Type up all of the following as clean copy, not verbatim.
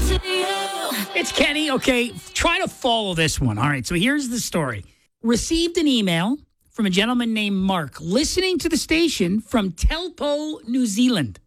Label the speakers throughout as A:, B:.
A: It's Kenny. Okay, try to follow this one. All right, so here's the story. Received an email from a gentleman named Mark listening to the station from Telpo, New Zealand.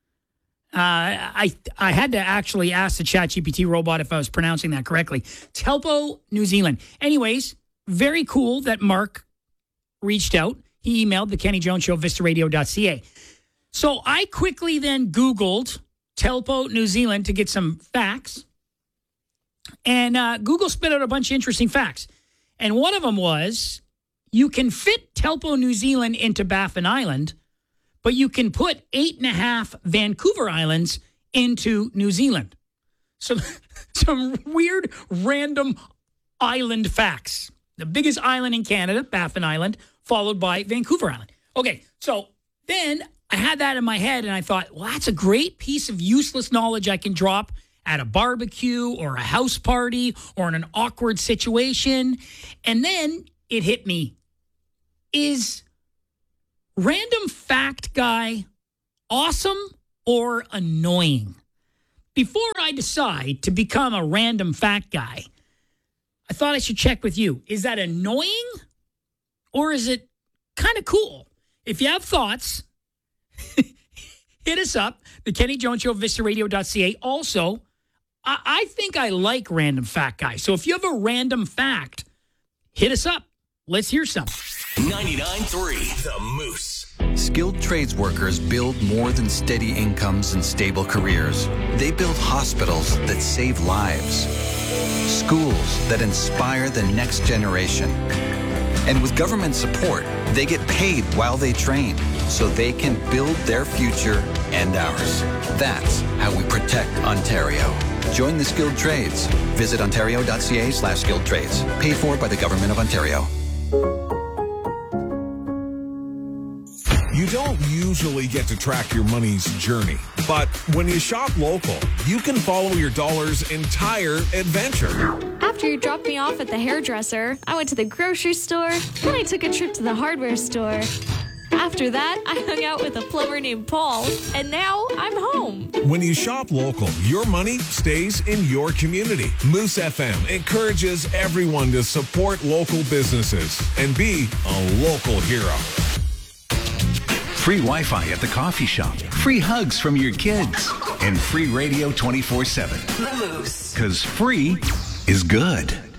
A: I had to actually ask the ChatGPT robot if I was pronouncing that correctly. Telpo, New Zealand. Anyways, very cool that Mark reached out. He emailed the Kenny Jones Show, vistaradio.ca. So I quickly then Googled Telpo, New Zealand to get some facts. And Google spit out a bunch of interesting facts. And one of them was you can fit Telpo, New Zealand into Baffin Island, but you can put 8.5 Vancouver Islands into New Zealand. So some weird, random island facts. The biggest island in Canada, Baffin Island, followed by Vancouver Island. Okay, so then I had that in my head, and I thought, well, that's a great piece of useless knowledge I can drop at a barbecue or a house party or in an awkward situation. And then it hit me. Is random fact guy awesome or annoying? Before I decide to become a random fact guy, I thought I should check with you. Is that annoying or is it kind of cool? If you have thoughts, hit us up, the Kenny Jones Show, vistaradio.ca. Also, I think I like random fact guys. So if you have a random fact, hit us up. Let's hear some.
B: 99.3 The Moose.
C: Skilled trades workers build more than steady incomes and stable careers. They build hospitals that save lives, schools that inspire the next generation. And with government support, they get paid while they train so they can build their future and ours. That's how we protect Ontario. Join the skilled trades. Visit ontario.ca/skilled trades. Paid for by the Government of Ontario.
D: You don't usually get to track your money's journey, but when you shop local, you can follow your dollar's entire adventure.
E: After you dropped me off at the hairdresser, I went to the grocery store, then I took a trip to the hardware store. After that, I hung out with a plumber named Paul, and now I'm home.
D: When you shop local, your money stays in your community. Moose FM encourages everyone to support local businesses and be a local hero.
B: Free Wi-Fi at the coffee shop. Free hugs from your kids. And free radio 24/7. The Moose. Because free is good.